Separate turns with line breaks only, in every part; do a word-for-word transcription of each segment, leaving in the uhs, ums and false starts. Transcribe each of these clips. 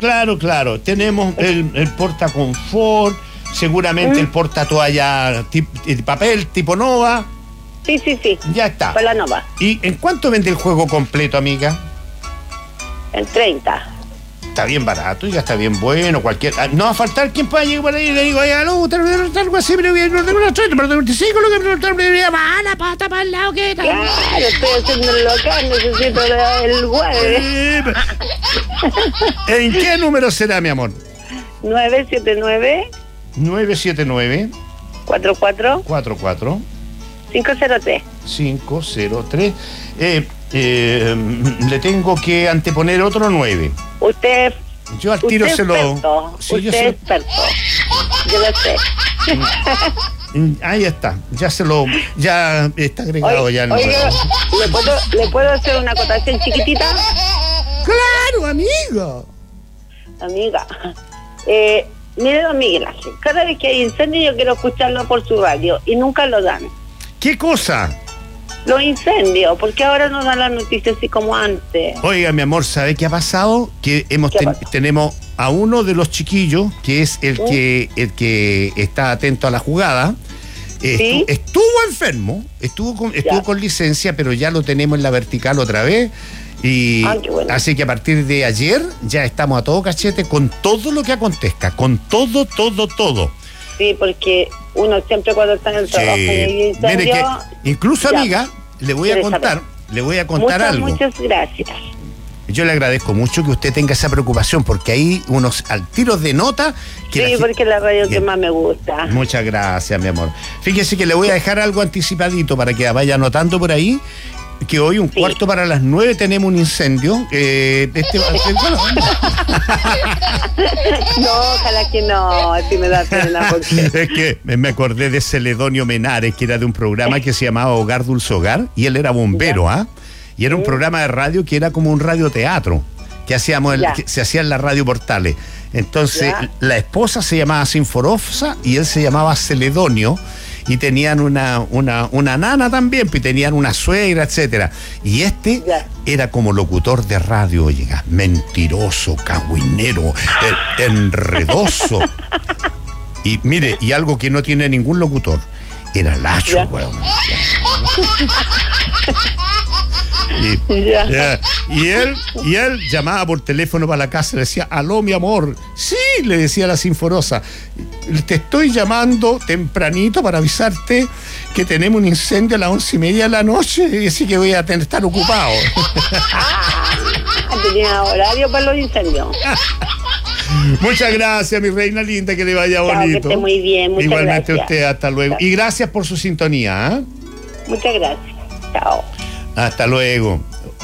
claro, claro. Tenemos el, el portaconfort, seguramente ¿Mm? el portatoalla tip, papel tipo Nova.
Sí, sí, sí.
Ya está.
Para la Nova.
¿Y en cuánto vende el juego completo, amiga?
En treinta.
Está bien barato, ya está bien bueno, cualquier... No va a faltar quien pueda llegar por ahí y le digo, oiga, no, algo así, pero no tengo una treinta, pero tengo veinticinco, lo que me va la pata para el lado, ¿qué tal?
Claro, estoy haciendo el local, necesito el guarde.
¿En qué número será, mi amor?
nueve siete nueve
nueve siete nueve
cuatro cuatro
cuatro cuatro
cinco cero tres
cinco cero tres. Eh, eh, le tengo que anteponer otro nueve.
Usted.
Yo al tiro
usted
se lo.
Experto.
Sí,
usted
yo se...
experto. Yo lo sé.
Ahí está. Ya se lo. Ya está agregado.
Oye,
ya el
oiga, ¿le puedo, ¿le puedo hacer una acotación chiquitita?
Claro, amiga.
Amiga. Eh, mire, don Miguel Ángel, cada vez que hay incendio yo quiero escucharlo por su radio y nunca lo dan.
¿Qué cosa?
Los incendios, porque ahora no dan las noticias así como antes.
Oiga, mi amor, ¿sabe qué ha pasado? Que hemos
¿Qué
ten,
pasó?
tenemos a uno de los chiquillos, que es el, ¿Mm? que el que está atento a la jugada. Eh,
¿Sí?
estu, estuvo enfermo, estuvo con, estuvo con licencia, pero ya lo tenemos en la vertical otra vez. Y
ah, qué bueno.
Así que a partir de ayer ya estamos a todo cachete con todo lo que acontezca, con todo, todo, todo.
Sí, porque uno siempre cuando está en el trabajo
Sí.
y hay incendio,
Mire que incluso,
ya,
amiga, le voy a contar, saber. le voy a contar
muchas,
algo.
Muchas gracias.
Yo le agradezco mucho que usted tenga esa preocupación, porque hay unos al tiro de nota que
sí,
la
porque es la radio
que
que más me gusta.
Muchas gracias, mi amor. Fíjese que le voy a dejar algo anticipadito para que vaya anotando por ahí, que hoy un sí. cuarto para las nueve tenemos un incendio. Eh, este, bueno.
No, ojalá que no, así me da pena. Porque...
Es que me acordé de Celedonio Menares, que era de un programa que se llamaba Hogar Dulce Hogar, y él era bombero, ¿ah? ¿eh? Y era un programa de radio que era como un radioteatro que hacíamos el, que se hacía en la radio Portales. Entonces ya. La esposa se llamaba Sinforosa y él se llamaba Celedonio, y tenían una, una, una nana también, pues tenían una suegra, etcétera. Y este ya. era como locutor de radio, oiga, mentiroso, cagüinero, enredoso. Y mire, y algo que no tiene ningún locutor, era lacho, weón. Y,
ya.
Yeah. y él y él llamaba por teléfono para la casa y le decía, aló, mi amor. Sí, le decía la Sinforosa, te estoy llamando tempranito para avisarte que tenemos un incendio a las once y media de la noche y así que voy a tener, estar ocupado.
Ah, tenía horario para los incendios.
Muchas gracias, mi reina linda, que le vaya
Chao,
bonito.
que esté muy bien, muchas
Igualmente
gracias.
usted, hasta luego.
Chao.
Y gracias por su sintonía, ¿eh?
Muchas gracias. Chao.
Hasta luego.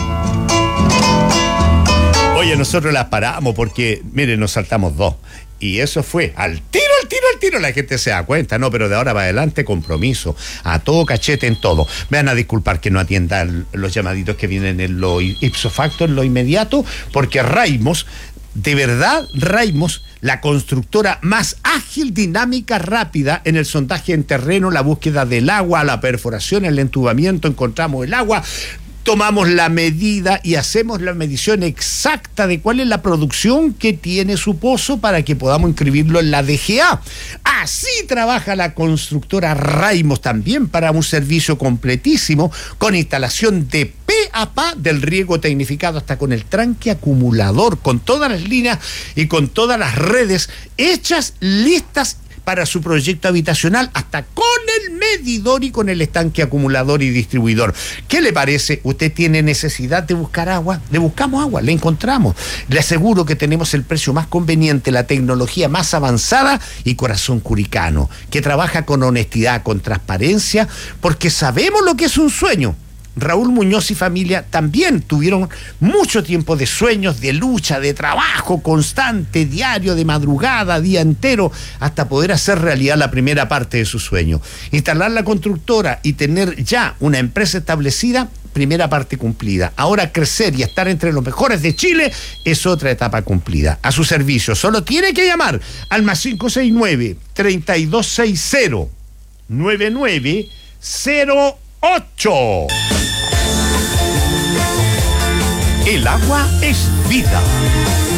Oye, nosotros las paramos porque, miren, nos saltamos dos. Y eso fue al tiro, al tiro, al tiro. La gente se da cuenta, ¿no? Pero de ahora para adelante, compromiso. A todo cachete en todo. Me van a disculpar que no atiendan los llamaditos que vienen en lo ipso facto, en lo inmediato, porque Raimos, de verdad, Raimos, la constructora más ágil, dinámica, rápida en el sondaje en terreno, la búsqueda del agua, la perforación, el entubamiento, encontramos el agua, tomamos la medida y hacemos la medición exacta de cuál es la producción que tiene su pozo para que podamos inscribirlo en la D G A. Así trabaja la constructora Raimos también para un servicio completísimo con instalación de pe a pa del riego tecnificado hasta con el tranque acumulador, con todas las líneas y con todas las redes hechas, listas para su proyecto habitacional, hasta con el medidor y con el estanque acumulador y distribuidor. ¿Qué le parece? ¿Usted tiene necesidad de buscar agua? Le buscamos agua, le encontramos. Le aseguro que tenemos el precio más conveniente, la tecnología más avanzada y corazón curicano, que trabaja con honestidad, con transparencia, porque sabemos lo que es un sueño. Raúl Muñoz y familia también tuvieron mucho tiempo de sueños, de lucha, de trabajo constante, diario, de madrugada, día entero, hasta poder hacer realidad la primera parte de su sueño. Instalar la constructora y tener ya una empresa establecida, primera parte cumplida. Ahora crecer y estar entre los mejores de Chile es otra etapa cumplida. A su servicio, solo tiene que llamar al más cinco seis nueve, tres dos seis cero, nueve nueve cero ocho. El agua es vida. Con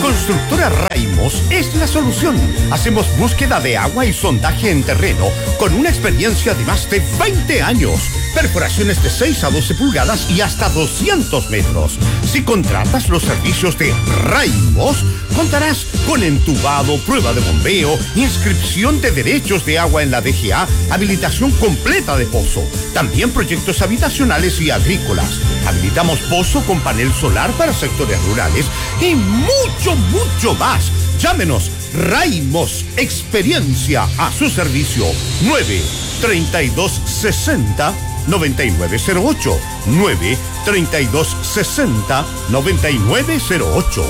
Constructora Raimos es la solución. Hacemos búsqueda de agua y sondaje en terreno con una experiencia de más de veinte años. Perforaciones de seis a doce pulgadas y hasta doscientos metros. Si contratas los servicios de Raimos, contarás con entubado, prueba de bombeo, inscripción de derechos de agua en la D G A, habilitación completa de pozo. También proyectos habitacionales y agrícolas. Habilitamos pozo con panel solar para sectores rurales y mucho, mucho más. Llámenos. Raimos, experiencia a su servicio. nueve treinta y dos sesenta noventa y nueve cero ocho. nueve treinta y dos sesenta noventa y nueve cero ocho.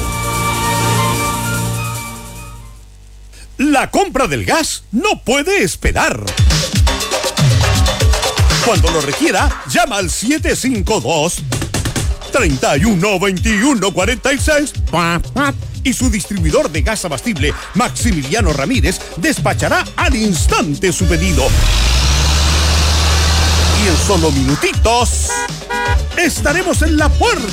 La compra del gas no puede esperar. Cuando lo requiera, llama al siete cinco dos, tres uno dos uno cuatro seis y su distribuidor de gas abastible, Maximiliano Ramírez, despachará al instante su pedido. Y en solo minutitos estaremos en la puerta